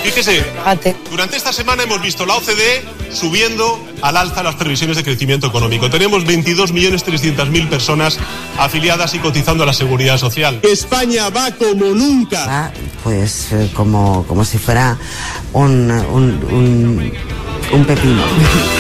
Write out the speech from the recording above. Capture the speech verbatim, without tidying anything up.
Fíjese, durante esta semana hemos visto la O C D E subiendo al alza las previsiones de crecimiento económico. Tenemos veintidós millones trescientas mil personas afiliadas y cotizando a la Seguridad Social. España va como nunca. Va, pues eh, como, como si fuera un, un, un, un pepino.